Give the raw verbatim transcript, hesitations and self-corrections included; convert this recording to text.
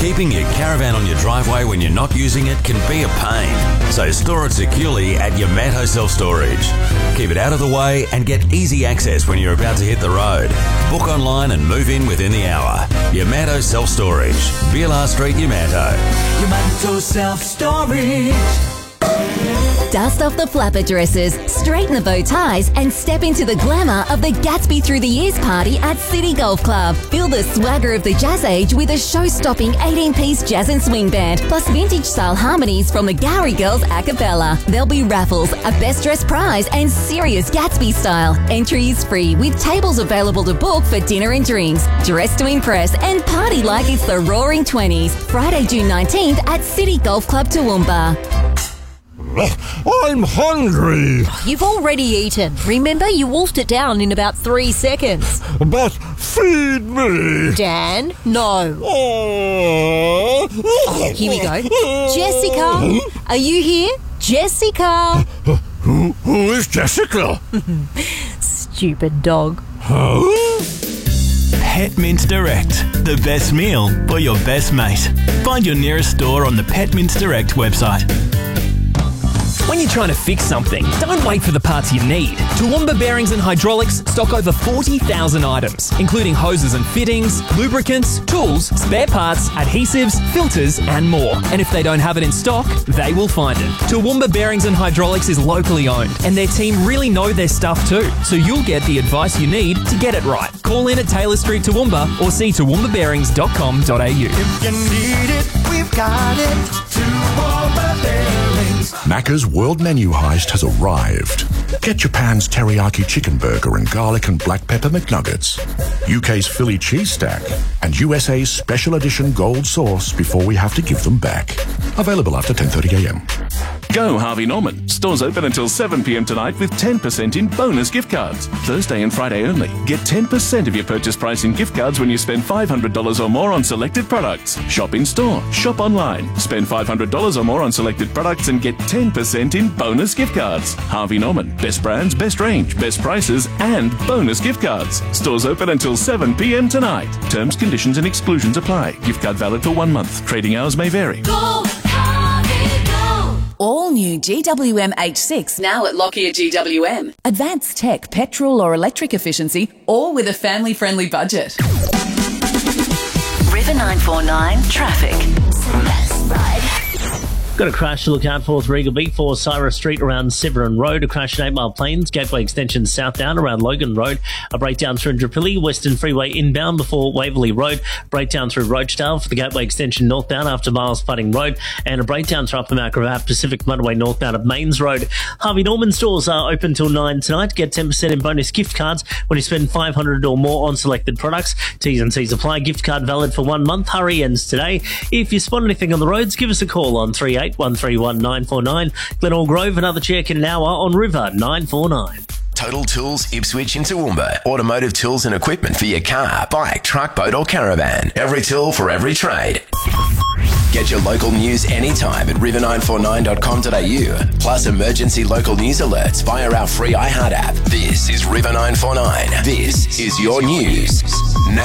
Keeping your caravan on your driveway when you're not using it can be a pain. So store it securely at Yamato Self-Storage. Keep it out of the way and get easy access when you're about to hit the road. Book online and move in within the hour. Yamato Self-Storage. B L R Street, Yamato. Yamato Self-Storage. Dust off the flapper dresses, straighten the bow ties, and step into the glamour of the Gatsby Through the Years party at City Golf Club. Feel the swagger of the jazz age with a show-stopping eighteen-piece jazz and swing band, plus vintage-style harmonies from the Gowrie Girls a cappella. There'll be raffles, a best dressed prize, and serious Gatsby style. Entry is free, with tables available to book for dinner and drinks. Dress to impress and party like it's the Roaring Twenties. Friday, June nineteenth at City Golf Club, Toowoomba. I'm hungry. You've already eaten. Remember, you wolfed it down in about three seconds. But feed me. Dan, no. Oh. Here we go. Jessica, are you here? Jessica. Who, who is Jessica? Stupid dog. Huh? Pet Mint Direct, the best meal for your best mate. Find your nearest store on the Pet Mint Direct website. When you're trying to fix something, don't wait for the parts you need. Toowoomba Bearings and Hydraulics stock over forty thousand items, including hoses and fittings, lubricants, tools, spare parts, adhesives, filters, and more. And if they don't have it in stock, they will find it. Toowoomba Bearings and Hydraulics is locally owned, and their team really know their stuff too, so you'll get the advice you need to get it right. Call in at Taylor Street Toowoomba or see toowoomba bearings dot com dot a u. If you need it, we've got it. Toowoomba Bearings. Macca's World Menu Heist has arrived. Get Japan's teriyaki chicken burger and garlic and black pepper McNuggets, U K's Philly cheese stack, and U S A's special edition gold sauce before we have to give them back. Available after ten thirty a m. Go Harvey Norman. Stores open until seven p m tonight with ten percent in bonus gift cards. Thursday and Friday only. Get ten percent of your purchase price in gift cards when you spend five hundred dollars or more on selected products. Shop in store. Shop online. Spend five hundred dollars or more on selected products and get ten percent in bonus gift cards. Harvey Norman. Best brands, best range, best prices, and bonus gift cards. Stores open until seven p m tonight. Terms, conditions, and exclusions apply. Gift card valid for one month. Trading hours may vary. Go, Harvey, go! All new G W M H six now at Lockyer G W M. Advanced tech, petrol or electric efficiency, all with a family-friendly budget. River nine four nine traffic. Best ride. Got a crash to look out for with Regal B four Cyrus Street around Severin Road, a crash at eight Mile Plains, Gateway Extension southbound around Logan Road, a breakdown through Indooroopilly, Western Freeway inbound before Waverley Road, breakdown through Rochedale for the Gateway Extension northbound after Miles Flooding Road, and a breakdown through Upper Mount Gravatt Pacific Motorway northbound of Mains Road. Harvey Norman stores are open till nine tonight. Get ten percent in bonus gift cards when you spend five hundred dollars or more on selected products. T's and C's apply. Gift card valid for one month. Hurry ends today. If you spot anything on the roads, give us a call on three eight one three one nine four nine. Glenelg Grove, another check in an hour on River nine four nine. Total Tools Ipswich in Toowoomba. Automotive tools and equipment for your car, bike, truck, boat or caravan. Every tool for every trade. Get your local news anytime at river nine four nine dot com dot a u. Plus emergency local news alerts via our free iHeart app. This is River nine four nine. This is your news. Now